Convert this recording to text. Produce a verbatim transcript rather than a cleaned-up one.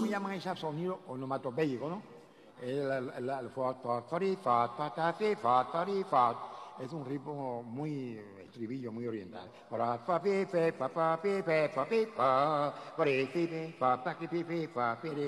llaman ese sonido onomatopéyico, ¿no? El, el, el, el fa, ta, ta, ri, fa, ta, ta, ti, fa, ta, ri, fa. Es un ritmo muy estribillo, muy oriental. Fa, fa, pi, fe, fa, fa, pi, fe, fa, pi, fa, fa, ri, fi, pi, fa, pa, ki, pi, fi, fa, pi, ri.